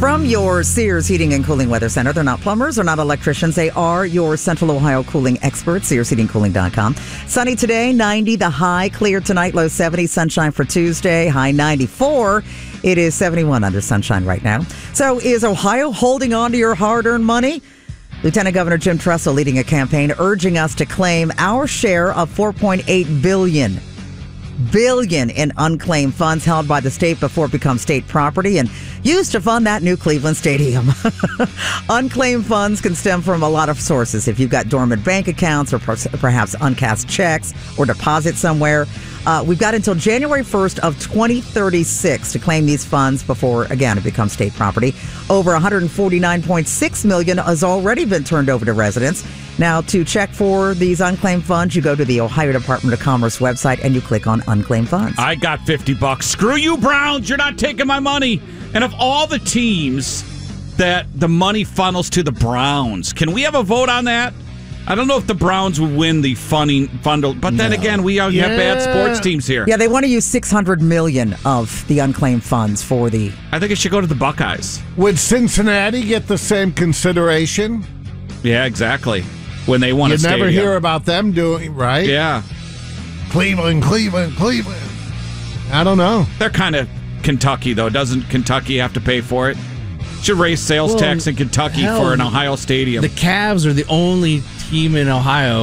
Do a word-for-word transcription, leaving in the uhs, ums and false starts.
From your Sears Heating and Cooling Weather Center. They're not plumbers, they're not electricians. They are your Central Ohio cooling experts, sears heating cooling dot com. Sunny today, ninety the high. Clear tonight, low seventy. Sunshine for Tuesday, high ninety-four. It is seventy-one under sunshine right now. So is Ohio holding on to your hard-earned money? Lieutenant Governor Jim Tressel leading a campaign urging us to claim our share of four point eight billion dollars. billion in unclaimed funds held by the state before it becomes state property and used to fund that new Cleveland Stadium. Unclaimed funds can stem from a lot of sources. If you've got dormant bank accounts or perhaps uncashed checks or deposits somewhere, uh, we've got until January first of twenty thirty-six to claim these funds before, again, it becomes state property. Over one hundred forty-nine point six million dollars has already been turned over to residents. Now, to check for these unclaimed funds, you go to the Ohio Department of Commerce website and you click on unclaimed funds. I got fifty bucks. Screw you, Browns. You're not taking my money. And of all the teams that the money funnels to the Browns, can we have a vote on that? I don't know if the Browns would win the funding bundle, but then no. again, we have yeah. bad sports teams here. Yeah, they want to use six hundred million dollars of the unclaimed funds for the... I think it should go to the Buckeyes. Would Cincinnati get the same consideration? Yeah, exactly. When they won you a stadium. never hear about them doing, right? Yeah. Cleveland, Cleveland, Cleveland. I don't know. They're kind of Kentucky, though. Doesn't Kentucky have to pay for it? Should raise sales well, tax in Kentucky hell, for an Ohio stadium. The Cavs are the only team in Ohio